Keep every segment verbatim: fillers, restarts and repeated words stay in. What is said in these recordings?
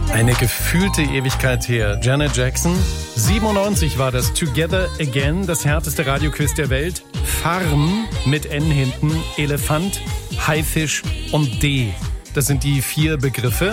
Eine gefühlte Ewigkeit her. Janet Jackson. siebenundneunzig war das Together Again, das härteste Radioquiz der Welt. Farm mit N hinten, Elefant, Haifisch und D. Das sind die vier Begriffe.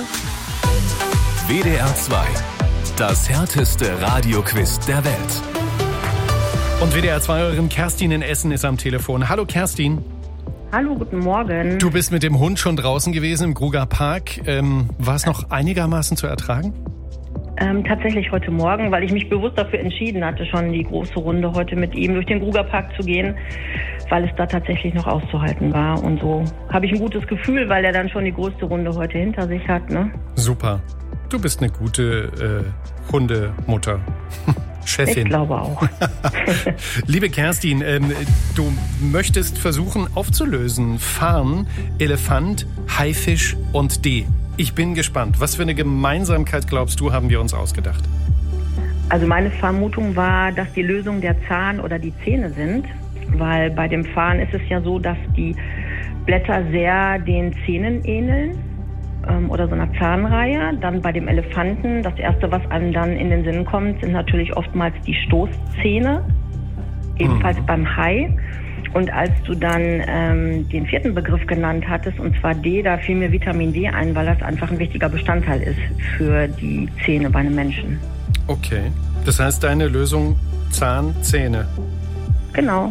W D R zwei. Das härteste Radioquiz der Welt. Und W D R zwei-Hörerin Kerstin in Essen ist am Telefon. Hallo Kerstin. Hallo, guten Morgen. Du bist mit dem Hund schon draußen gewesen im Gruger Park. Ähm, war es noch einigermaßen zu ertragen? Ähm, tatsächlich heute Morgen, weil ich mich bewusst dafür entschieden hatte, schon die große Runde heute mit ihm durch den Gruger Park zu gehen, weil es da tatsächlich noch auszuhalten war. Und so habe ich ein gutes Gefühl, weil er dann schon die größte Runde heute hinter sich hat. Ne? Super. Du bist eine gute äh, Hundemutter. Chefin. Ich glaube auch. Liebe Kerstin, ähm, du möchtest versuchen aufzulösen. Farn, Elefant, Haifisch und D. Ich bin gespannt. Was für eine Gemeinsamkeit, glaubst du, haben wir uns ausgedacht? Also meine Vermutung war, dass die Lösung der Zahn oder die Zähne sind. Weil bei dem Farn ist es ja so, dass die Blätter sehr den Zähnen ähneln. Oder so einer Zahnreihe. Dann bei dem Elefanten, das Erste, was einem dann in den Sinn kommt, sind natürlich oftmals die Stoßzähne, ebenfalls mhm. beim Hai. Und als du dann ähm, den vierten Begriff genannt hattest, und zwar D, da fiel mir Vitamin D ein, weil das einfach ein wichtiger Bestandteil ist für die Zähne bei einem Menschen. Okay, das heißt deine Lösung Zahn, Zähne. Genau.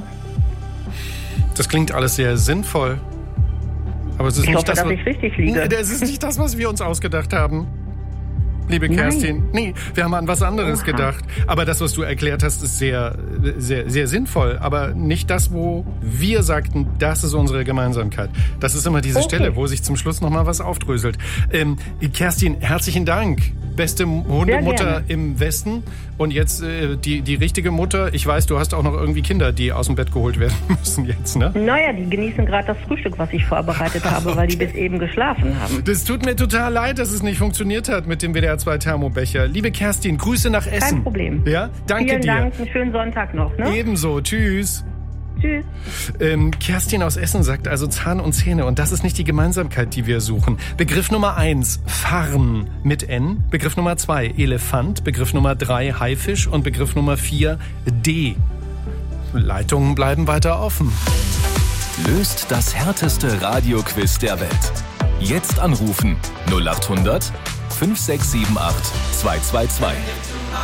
Das klingt alles sehr sinnvoll. Aber es ist ich nicht hoffe, das, dass was, ich richtig liege. Das ist nicht das, was wir uns ausgedacht haben. Liebe Nein. Kerstin, nee, wir haben an was anderes Oha. gedacht. Aber das, was du erklärt hast, ist sehr, sehr, sehr sinnvoll. Aber nicht das, wo wir sagten, das ist unsere Gemeinsamkeit. Das ist immer diese Okay. Stelle, wo sich zum Schluss noch mal was aufdröselt. Ähm, Kerstin, herzlichen Dank. Beste Hundemutter im Westen. Und jetzt äh, die, die richtige Mutter. Ich weiß, du hast auch noch irgendwie Kinder, die aus dem Bett geholt werden müssen jetzt, ne? Naja, die genießen gerade das Frühstück, was ich vorbereitet habe, okay. weil die bis eben geschlafen haben. Das tut mir total leid, dass es nicht funktioniert hat mit dem W D R zwei Thermobecher. Liebe Kerstin, Grüße nach Essen. Kein Problem. Ja, danke Vielen dir. Dank, einen schönen Sonntag noch. Ne? Ebenso, tschüss. Tschüss. Ähm, Kerstin aus Essen sagt also Zahn und Zähne. Und das ist nicht die Gemeinsamkeit, die wir suchen. Begriff Nummer eins, Farn mit N. Begriff Nummer zwei, Elefant. Begriff Nummer drei, Haifisch. Und Begriff Nummer vier, D. Leitungen bleiben weiter offen. Löst das härteste Radioquiz der Welt. Jetzt anrufen null acht hundert fünf sechs sieben acht zwei zwei zwei.